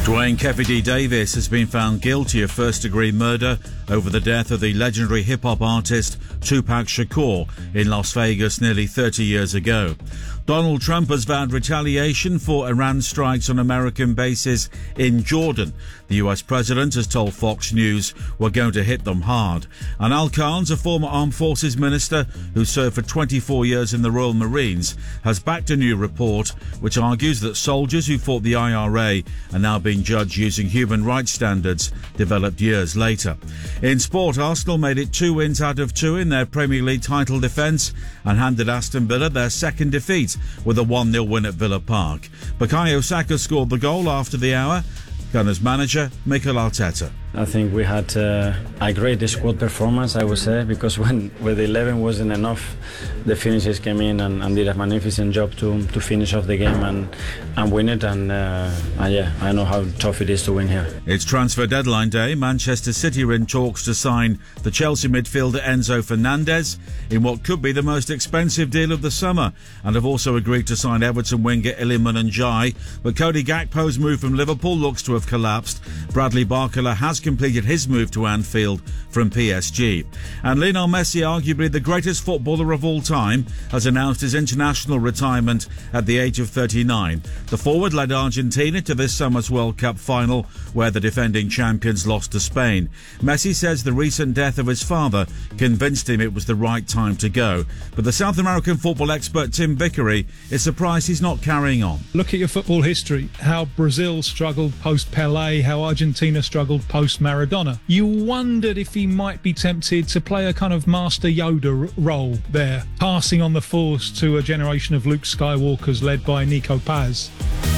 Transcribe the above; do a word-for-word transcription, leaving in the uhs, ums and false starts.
Dwayne Keffe D. Davis has been found guilty of first-degree murder over the death of the legendary hip-hop artist Tupac Shakur in Las Vegas nearly thirty years ago. Donald Trump has vowed retaliation for Iran strikes on American bases in Jordan. The U S president has told Fox News we're going to hit them hard. And Al Khan's, a former armed forces minister who served for twenty-four years in the Royal Marines, has backed a new report which argues that soldiers who fought the I R A are now being judged using human rights standards developed years later. In sport, Arsenal made it two wins out of two in their Premier League title defence and handed Aston Villa their second defeat with a one nil win at Villa Park. Bukayo Saka scored the goal after the hour. Gunners manager Mikel Arteta. I think we had uh, a great squad performance, I would say, because when with eleven wasn't enough, the finishers came in and, and did a magnificent job to to finish off the game and, and win it. And, uh, and yeah, I know how tough it is to win here. It's transfer deadline day. Manchester City are in talks to sign the Chelsea midfielder Enzo Fernandez in what could be the most expensive deal of the summer, and have also agreed to sign Everton winger Iliman Ndiaye. But Cody Gakpo's move from Liverpool looks to have collapsed. Bradley Barcola has completed his move to Anfield from P S G. And Lionel Messi, arguably the greatest footballer of all time, has announced his international retirement at the age of thirty-nine. The forward led Argentina to this summer's World Cup final, where the defending champions lost to Spain. Messi says the recent death of his father convinced him it was the right time to go. But the South American football expert Tim Vickery is surprised he's not carrying on. Look at your football history, how Brazil struggled post-Pelé, how Argentina struggled post-Maradona. You wondered if he might be tempted to play a kind of Master Yoda r- role there, passing on the force to a generation of Luke Skywalkers led by Nico Paz.